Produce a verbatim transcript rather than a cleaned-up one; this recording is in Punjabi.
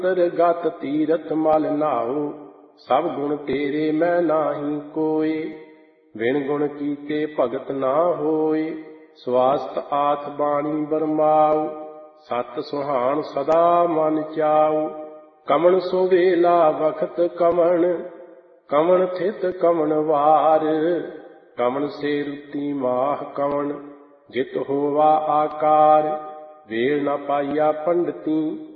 ਗਤ ਤੀਰਥ ਮਲ ਨਾਉ, ਸਭ ਗੁਣ ਤੇਰੇ ਮੈਂ ਨਾਹੀ ਕੋਏ। ਵਿਣ ਗੁਣ ਕੀਤੇ ਭਗਤ ਨਾ ਹੋਏ, ਸਵਾਸਤ ਆਥ ਬਾਣੀ ਬਰਮਾਉ। ਸਤ ਸੁਹਾਣ ਸਦਾ ਮਨ ਚਾਉ, ਕਮਣ ਸੋ ਵੇਲਾ ਵਖਤ ਕਮਣ। ਕਮਣ ਥਿਤ ਕਮਣ ਵਾਰ, ਕਮਣ ਸੇ ਰੁੱਤੀ ਮਾਹ ਕਮਣ। ਜਿਤ ਹੋਵਾ ਆਕਾਰ, ਵੇਲ ਨ ਪਾਈਆ ਪੰਡਤੀ।